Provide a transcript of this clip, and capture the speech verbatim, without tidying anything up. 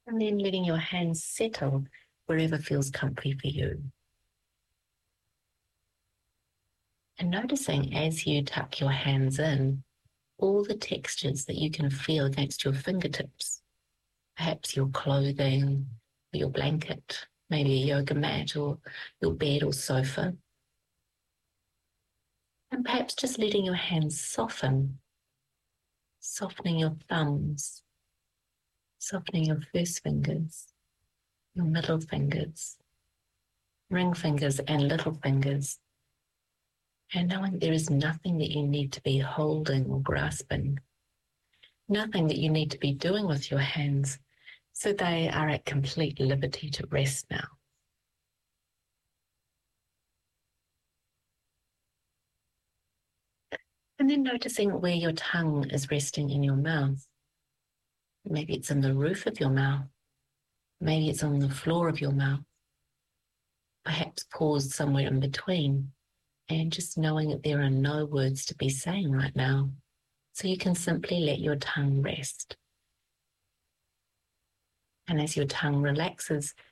And then letting your hands settle wherever feels comfy for you. And noticing as you tuck your hands in, all the textures that you can feel against your fingertips. Perhaps your clothing, or your blanket, maybe a yoga mat or your bed or sofa. And perhaps just letting your hands soften, softening your thumbs, softening your first fingers, your middle fingers, ring fingers and little fingers. And knowing there is nothing that you need to be holding or grasping, nothing that you need to be doing with your hands, so they are at complete liberty to rest now. And then noticing where your tongue is resting in your mouth. Maybe it's in the roof of your mouth. Maybe it's on the floor of your mouth. Perhaps paused somewhere in between, and just knowing that there are no words to be saying right now. So you can simply let your tongue rest. And as your tongue relaxes,